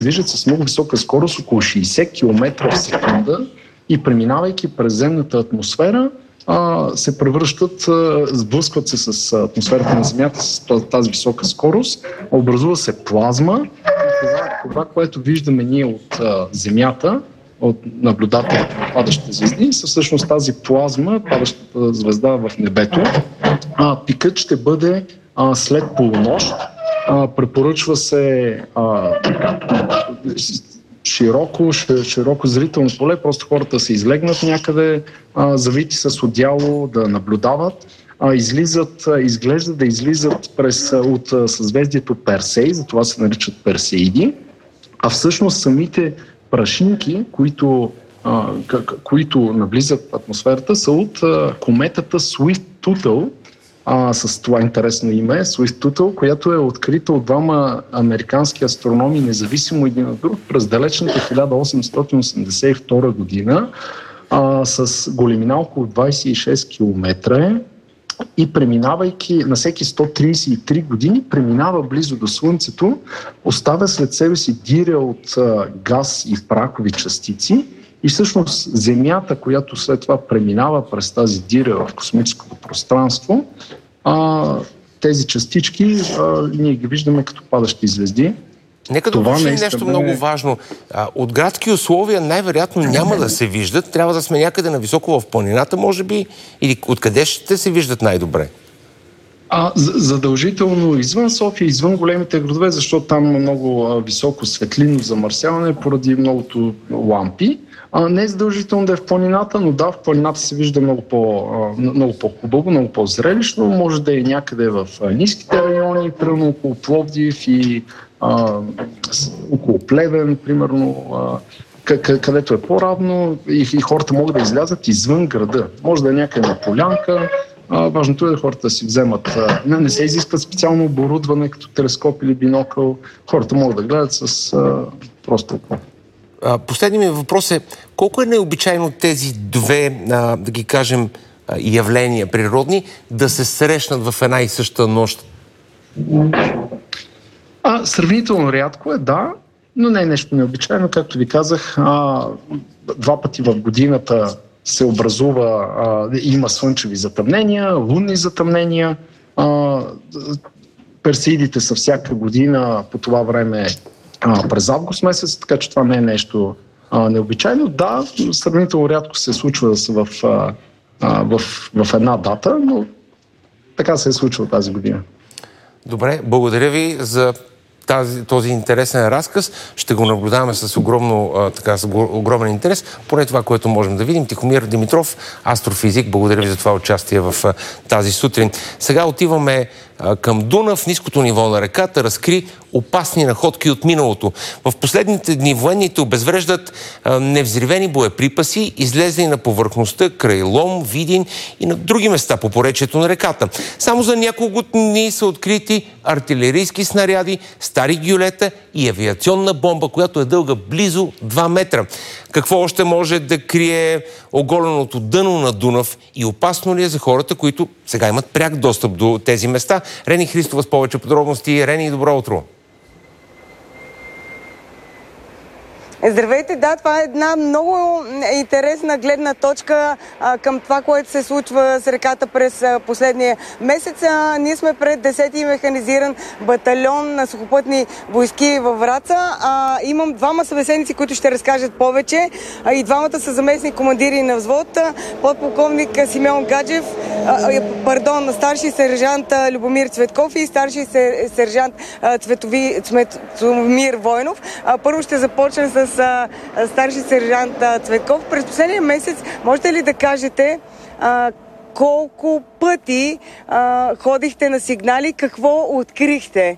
движат с много висока скорост, около 60 км в секунда и преминавайки през земната атмосфера, се превръщат, сблъскват се с атмосферата на Земята с тази висока скорост, образува се плазма. Това, което виждаме ние от Земята, от наблюдателите на падащите звезди, са всъщност тази плазма, падащата звезда в небето. Пикът ще бъде след полунощ. Препоръчва се широко зрително поле, просто хората се излегнат някъде, завити с одеяло, да наблюдават. Изглежда да излизат от съзвездието Персей, затова се наричат Персеиди, а всъщност самите прашинки, които навлизат в атмосферата, са от кометата Swift-Tuttle, с това интересно име, Swift-Tuttle, която е открита от двама американски астрономи, независимо един от друг, през далечната 1882 година, с големина около 26 км и преминавайки на всеки 133 години, преминава близо до Слънцето, оставя след себе си диря от газ и прахови частици и всъщност Земята, която след това преминава през тази диря в космическото пространство, тези частички ние ги виждаме като падащи звезди. Нека да уточним нещо много важно. От градски условия най-вероятно няма да се виждат. Трябва да сме някъде нависоко в планината, може би, или откъде ще се виждат най-добре? Задължително извън София, извън големите градове, защото там има много високо светлинно замърсяване поради многото лампи. Не е задължително да е в планината, но да, в планината се вижда много по-хубаво, много по-зрелищно. Може да е някъде в ниските райони, примерно около Пловдив и около Плевен, примерно, където е по-равно и хората могат да излязат извън града. Може да е някъде на полянка. Важното е да хората си вземат. Не се изискват специално оборудване, като телескоп или бинокъл. Хората могат да гледат с просто око. Последният ми въпрос е, колко е необичайно тези две, да ги кажем, явления природни, да се срещнат в една и съща нощ? Сравнително рядко е, да, но не е нещо необичайно. Както ви казах, 2 пъти в годината се образува, има слънчеви затъмнения, лунни затъмнения. Персеидите са всяка година по това време през август месец, така че това не е нещо необичайно. Да, сравнително рядко се случва да са в една дата, но така се е случило тази година. Добре, благодаря ви за този интересен разказ. Ще го наблюдаваме с огромен интерес. Поне това, което можем да видим. Тихомир Димитров, астрофизик, благодаря ви за това участие в тази сутрин. Сега отиваме към Дунав. Ниското ниво на реката разкри опасни находки от миналото. В последните дни военните обезвреждат невзривени боеприпаси, излезли на повърхността край Лом, Видин и на други места по поречието на реката. Само за няколко дни са открити артилерийски снаряди, стари гюлета и авиационна бомба, която е дълга близо 2 метра. Какво още може да крие оголеното дъно на Дунав и опасно ли е за хората, които сега имат пряк достъп до тези места? Рени Христова с повече подробности. Рени, добро утро! Здравейте, да, това е една много интересна гледна точка към това, което се случва с реката през последния месец. Ние сме пред 10-ти механизиран батальон на сухопътни войски във Враца. Имам двама събеседници, които ще разкажат повече. И двамата са заместни командири на взвод. Подполковник Симеон Гаджев, старши сержант Любомир Цветков и старши сержант Цветомир Войнов. Първо ще започнем с старши сержант Цветков. През последния месец можете ли да кажете колко пъти ходихте на сигнали, какво открихте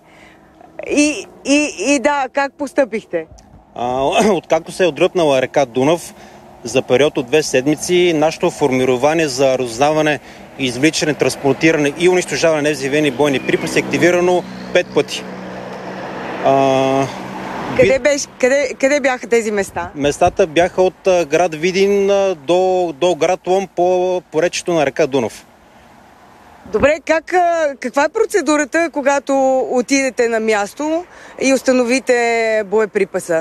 и да, как постъпихте? Откакто се е отдръпнала река Дунав, за период от 2 седмици, нашето формирование за разузнаване, извличане, транспортиране и унищожаване на невзривени бойни припаси е активирано 5 пъти. Къде бяха тези места? Местата бяха от град Видин до град Лом по поречието на река Дунав. Добре, каква е процедурата, когато отидете на място и установите боеприпаса?